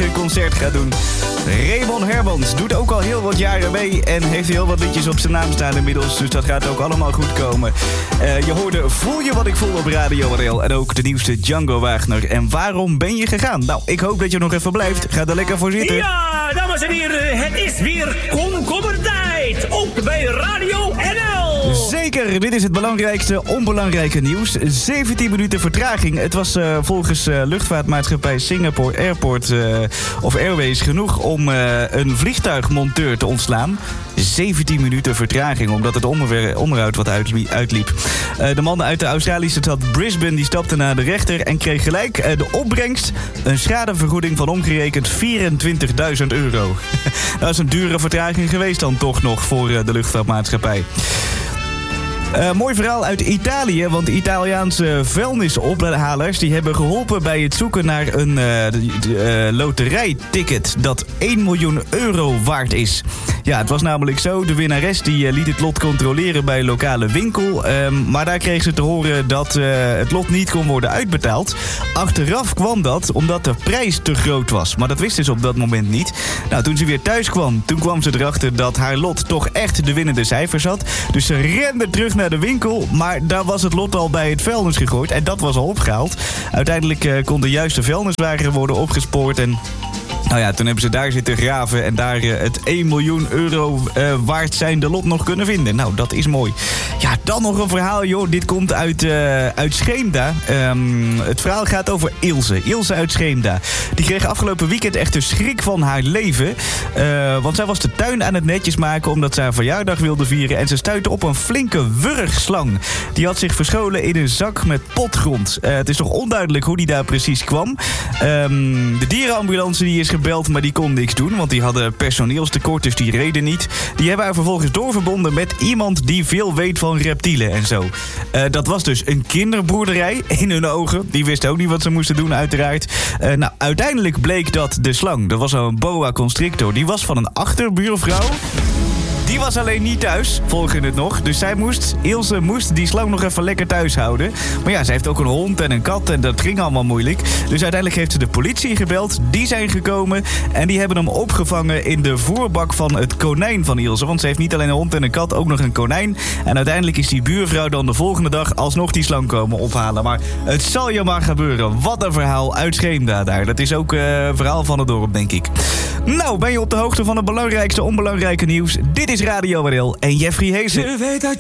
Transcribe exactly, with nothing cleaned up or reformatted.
eigen concert gaat doen. Raymond Hermans doet ook al heel wat jaren mee en heeft heel wat liedjes op zijn naam staan inmiddels. Dus dat gaat ook allemaal goed komen. Uh, je hoorde Voel je wat ik voel op Radio R L en ook de nieuwste Django Wagner. En waarom ben je gegaan? Nou, ik hoop dat je nog even blijft. Ga er lekker voor zitten. Ja, dames en heren, het is weer komkommertijd. Ook bij Radio R L. Zeker, dit is het belangrijkste onbelangrijke nieuws. zeventien minuten vertraging. Het was uh, volgens uh, luchtvaartmaatschappij Singapore Airport uh, of Airways genoeg om uh, een vliegtuigmonteur te ontslaan. zeventien minuten vertraging, omdat het onder- onderhoud wat uitliep. Uh, de man uit de Australische stad Brisbane die stapte naar de rechter en kreeg gelijk uh, de opbrengst een schadevergoeding van omgerekend vierentwintigduizend euro. Dat is een dure vertraging geweest dan toch nog voor uh, de luchtvaartmaatschappij. Uh, mooi verhaal uit Italië, want de Italiaanse vuilnisophalers die hebben geholpen bij het zoeken naar een uh, uh, loterijticket dat één miljoen euro waard is. Ja, het was namelijk zo, de winnares die uh, liet het lot controleren bij een lokale winkel, um, maar daar kreeg ze te horen dat uh, het lot niet kon worden uitbetaald. Achteraf kwam dat omdat de prijs te groot was, maar dat wisten ze op dat moment niet. Nou, toen ze weer thuis kwam, toen kwam ze erachter dat haar lot toch echt de winnende cijfers had. Dus ze rende terug naar de winkel, maar daar was het lot al bij het vuilnis gegooid en dat was al opgehaald. Uiteindelijk uh, kon de juiste vuilniswagen worden opgespoord en nou ja, toen hebben ze daar zitten graven en daar uh, het één miljoen euro uh, waard zijnde lot nog kunnen vinden. Nou, dat is mooi. Ja, dan nog een verhaal, joh. Dit komt uit, uh, uit Scheemda. Um, het verhaal gaat over Ilse. Ilse uit Scheemda. Die kreeg afgelopen weekend echt de schrik van haar leven. Uh, want zij was de tuin aan het netjes maken omdat ze haar verjaardag wilde vieren. En ze stuitte op een flinke wurgslang. Die had zich verscholen in een zak met potgrond. Uh, het is nog onduidelijk hoe die daar precies kwam. Um, de dierenambulance die is gebeld, maar die kon niks doen, want die hadden personeelstekort, dus die reden niet. Die hebben haar vervolgens doorverbonden met iemand die veel weet van reptielen en zo. Uh, dat was dus een kinderboerderij in hun ogen. Die wisten ook niet wat ze moesten doen, uiteraard. Uh, nou, uiteindelijk bleek dat de slang, dat was een boa constrictor, die was van een achterbuurvrouw. Die was alleen niet thuis, volgde het nog. Dus zij moest, Ilse moest die slang nog even lekker thuis houden. Maar ja, ze heeft ook een hond en een kat en dat ging allemaal moeilijk. Dus uiteindelijk heeft ze de politie gebeld. Die zijn gekomen en die hebben hem opgevangen in de voerbak van het konijn van Ilse. Want ze heeft niet alleen een hond en een kat, ook nog een konijn. En uiteindelijk is die buurvrouw dan de volgende dag alsnog die slang komen ophalen. Maar het zal je maar gebeuren. Wat een verhaal uit Scheemda daar. Dat is ook uh, een verhaal van het dorp, denk ik. Nou, ben je op de hoogte van het belangrijkste onbelangrijke nieuws? Dit is Radio R L en Jeffrey Heesen. Je weet dat